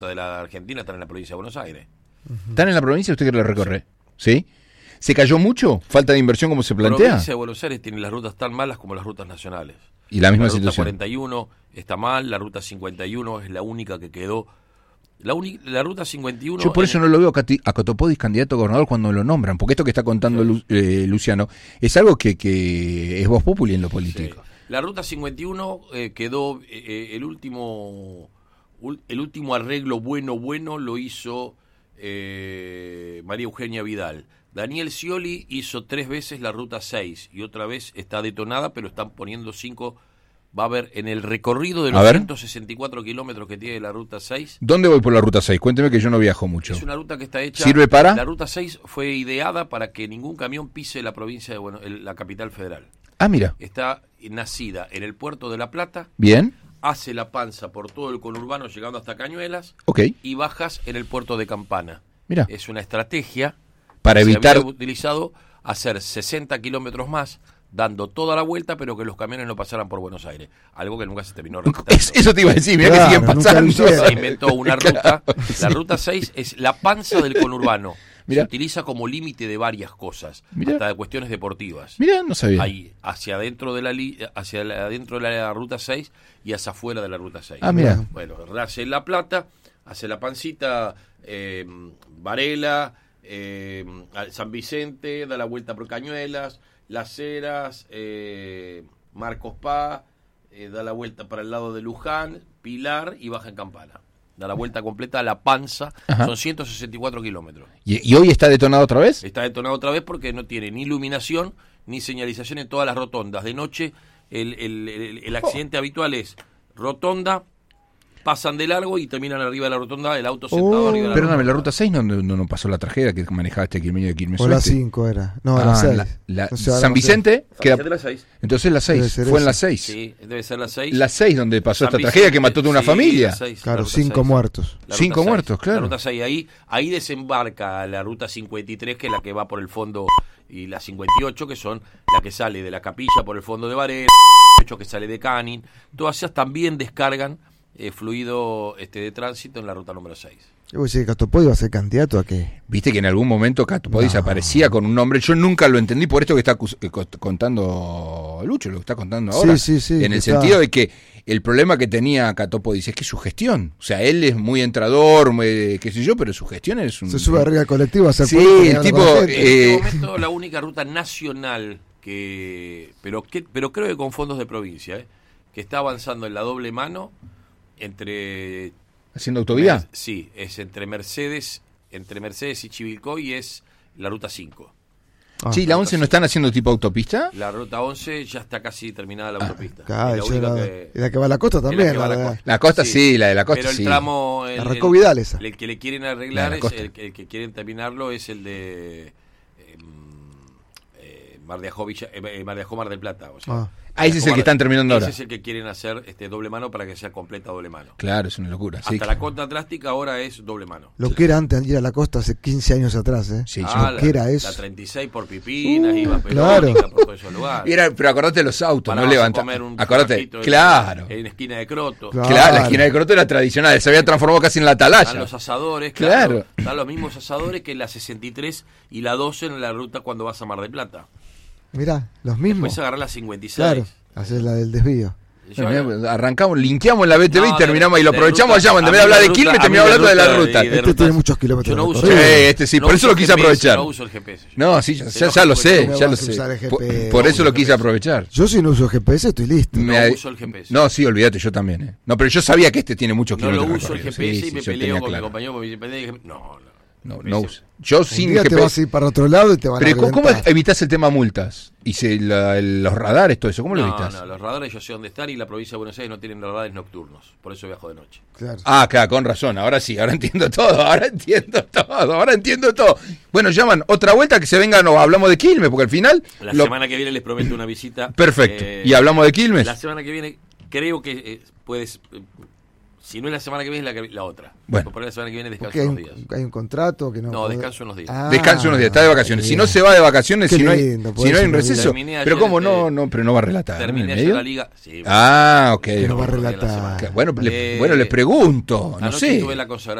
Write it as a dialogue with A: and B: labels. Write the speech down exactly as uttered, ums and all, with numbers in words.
A: de la Argentina están en la provincia de Buenos Aires.
B: ¿Están en la provincia usted que lo recorre? ¿Sí? ¿Se cayó mucho? ¿Falta de inversión como se plantea?
A: La provincia de Buenos Aires tiene las rutas tan malas como las rutas nacionales.
B: Y la misma
A: la
B: situación.
A: La ruta cuarenta y uno está mal, la ruta cincuenta y uno es la única que quedó. La, uni, la ruta cincuenta y uno...
B: Yo por eso no lo veo a, Cati, a Cotopodis candidato a gobernador cuando lo nombran, porque esto que está contando Lu, eh, Luciano es algo que, que es voz populi en lo político.
A: Sí. La ruta cincuenta y uno eh, quedó, eh, el último el último arreglo bueno, bueno lo hizo eh, María Eugenia Vidal. Daniel Scioli hizo tres veces la ruta seis y otra vez está detonada, pero están poniendo cinco... Va a haber en el recorrido de los ciento sesenta y cuatro kilómetros que tiene la ruta seis.
B: ¿Dónde voy por la ruta seis? Cuénteme que yo no viajo mucho.
A: Es una ruta que está hecha...
B: ¿Sirve para?
A: La ruta seis fue ideada para que ningún camión pise la provincia de bueno, la capital federal.
B: Ah, mira.
A: Está nacida en el puerto de La Plata.
B: Bien.
A: Hace la panza por todo el conurbano llegando hasta Cañuelas.
B: Ok.
A: Y bajas en el puerto de Campana.
B: Mira.
A: Es una estrategia
B: para
A: que
B: evitar...
A: se había utilizado hacer sesenta kilómetros más, dando toda la vuelta, pero que los camiones no pasaran por Buenos Aires. Algo que nunca se terminó respetando.
B: Eso te iba a decir, mirá claro, que siguen pasando.
A: Se inventó una ruta. Claro, la sí. ruta seis es la panza del conurbano. Mirá. Se utiliza como límite de varias cosas, Mirá. hasta de cuestiones deportivas.
B: Mirá, no sabía.
A: Hay hacia adentro de la li, hacia la, adentro de la ruta seis y hacia afuera de la ruta seis.
B: Ah, mira.
A: Bueno, hace La Plata, hace la pancita, eh, Varela, eh, San Vicente, da la vuelta por Cañuelas, Las Heras, eh, Marcos Paz, eh, da la vuelta para el lado de Luján, Pilar y baja en Campana. Da la vuelta completa a La Panza. Ajá. Son ciento sesenta y cuatro kilómetros.
B: ¿Y, ¿Y hoy está detonado otra vez?
A: Está detonado otra vez porque no tiene ni iluminación ni señalización en todas las rotondas. De noche el, el, el, el accidente oh. habitual es rotonda, pasan de largo y terminan arriba de la rotonda, el auto sentado
B: oh,
A: arriba de la
B: perdóname,
A: rotonda.
B: ¿la ruta seis no, no, no pasó la tragedia que manejaba este Quilmeño de Quilmes?
C: O la cinco era. No, ah, la seis.
B: La, la,
C: o sea,
B: San Vicente
A: San
B: queda...
A: Vicente la seis.
B: Entonces la seis, fue esa. En la seis.
A: Sí, debe ser la seis.
B: La seis donde pasó
A: San
B: esta
A: Vicente,
B: tragedia que mató toda una
A: sí,
B: familia.
A: seis,
C: claro, cinco seis. Muertos.
B: Cinco
A: seis,
B: muertos, claro.
A: La ruta seis, ahí, ahí desembarca la ruta cincuenta y tres, que es la que va por el fondo, y la cincuenta y ocho, que son la que sale de la Capilla por el fondo de Varela, que sale de Canin. Todas esas también descargan Eh, fluido este de tránsito en la ruta número seis.
C: Yo decía que Catopodis iba a ser candidato a qué.
B: Viste que en algún momento Catopodis no. aparecía con un nombre. Yo nunca lo entendí por esto que está contando Lucho, lo que está contando ahora.
C: Sí, sí, sí.
B: En el
C: está...
B: sentido de que el problema que tenía Catopodis es que su gestión. O sea, él es muy entrador, muy, qué sé yo, pero su gestión es un.
C: Se sube arriba al colectivo a hacer
B: sí, el tipo.
A: Eh... En este momento, la única ruta nacional que. Pero, que, pero creo que con fondos de provincia, ¿eh? que está avanzando en la doble mano. Entre
B: haciendo autovía
A: Mer, sí, es entre Mercedes entre Mercedes y Chivilcoy, es la ruta cinco.
B: Ah, sí, la once no están haciendo tipo autopista.
A: La ruta once ya está casi terminada la ah, autopista.
C: Claro, la, la, que, la que va a la costa también.
B: La,
C: la,
B: la, la costa sí, sí, la de la costa
A: pero
B: sí.
A: el tramo el,
C: la Recó Vidal esa.
A: El, el que le quieren arreglar es el, el que quieren terminarlo es el de eh, eh, Mar de Ajó, Villa, eh, Mar de Ajó, Mar del Plata, o sea.
B: Ah. Ah, ese es el que están terminando
A: ese
B: ahora.
A: Ese es el que quieren hacer este doble mano para que sea completa doble mano.
B: Claro, es una locura.
A: Hasta
B: sí,
A: la
B: claro.
A: costa atlántica ahora es doble mano.
C: Lo que era antes de ir a la costa hace quince años atrás, ¿eh?
B: Sí,
A: ah,
C: lo
A: la,
C: que era eso.
A: La treinta y seis por Pipinas, uh, iba a
C: claro.
A: por todos esos lugares.
B: Era, pero acordate de los autos,
A: Parabas
B: no levanta. Acordate, claro.
A: En, en esquina de Croto.
B: Claro. claro, la esquina de Croto era tradicional, se había transformado casi en la atalaya.
A: Están los asadores,
B: claro.
A: claro. Están los mismos asadores que la sesenta y tres y la doce en la ruta cuando vas a Mar del Plata.
C: Mirá, los mismos.
A: Después agarrar la cincuenta y seis.
C: Claro. Hacer la del desvío.
B: Bueno, arrancamos, linkeamos la B T V no, y terminamos y lo aprovechamos
A: ruta,
B: allá. En vez de hablar de Quilmes, terminamos hablando de la ruta.
C: De este rutas, tiene muchos kilómetros.
A: Yo no uso,
C: sí,
B: este sí, no por eso lo quise G P S, aprovechar.
A: No uso el G P S.
B: No, sí, ya, ya, ya lo sé, ya lo sé. Por, por eso lo quise aprovechar.
C: Yo si no uso G P S estoy listo.
A: No
B: Me,
A: uso el G P S.
B: No, sí, olvídate, yo también. Eh. No, pero yo sabía que este tiene muchos
A: no
B: kilómetros.
A: No lo uso el G P S
B: sí,
A: y me
B: sí,
A: peleo con
B: claro.
A: mi compañero porque me dice, no, no.
B: No, no uso. Yo sin
C: G P S. Te vas a ir para otro lado y te van
B: pero
C: a Pero
B: ¿cómo evitas el tema multas? Y se, la, el, los radares, todo eso, ¿cómo
A: no,
B: lo evitas?
A: No, los radares yo sé dónde están y la provincia de Buenos Aires no tienen radares nocturnos. Por eso viajo de noche.
C: Claro.
B: Ah, claro, con razón. Ahora sí, ahora entiendo todo, ahora entiendo todo, ahora entiendo todo. Bueno, llaman otra vuelta que se vengan o hablamos de Quilmes, porque al final...
A: La
B: lo...
A: semana que viene les prometo una visita.
B: Perfecto.
A: Eh,
B: ¿Y hablamos de Quilmes?
A: La semana que viene creo que eh, puedes... Eh, Si no es la semana que viene, es la, que- la otra.
B: Bueno.
A: Por ahí la semana que viene descanso
C: Porque hay
A: unos
C: un,
A: días.
C: hay un contrato que no.
A: No,
C: podés-
A: descanso unos días.
C: Ah,
B: Descansa unos días, está de vacaciones.
C: qué
B: Si no
C: bien.
B: se va de vacaciones,
C: Qué
B: si no hay,
C: lindo,
B: si
C: podés
B: no hay un
C: irme bien.
B: receso.
A: Terminé
B: Pero
A: ayer,
B: como no,
A: eh,
B: no, pero no va a relatar. ¿no?
A: Terminé
B: ¿En
A: ayer
B: medio?
A: la liga. Sí,
B: Ah, ok.
C: Que no va a
A: Bueno,
C: relatar.
B: Bueno, le-
A: Eh,
B: bueno, le pregunto, no
A: anoche
B: sé.
A: tuve la consagración